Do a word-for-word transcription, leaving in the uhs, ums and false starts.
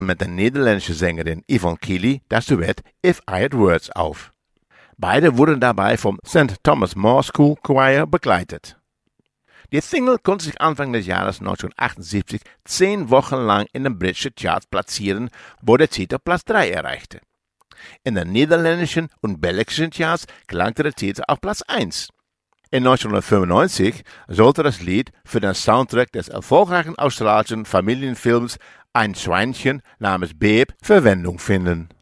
mit der niederländischen Sängerin Yvonne Keely das Duett If I Had Words auf. Beide wurden dabei vom Saint Thomas More School Choir begleitet. Die Single konnte sich Anfang des Jahres neunzehnhundertachtundsiebzig zehn Wochen lang in den britischen Charts platzieren, wo der Titel Platz drei erreichte. In den niederländischen und belgischen Charts gelangte der Titel auf Platz eins. In neunzehnhundertfünfundneunzig sollte das Lied für den Soundtrack des erfolgreichen australischen Familienfilms Ein Schweinchen namens Beep Verwendung finden.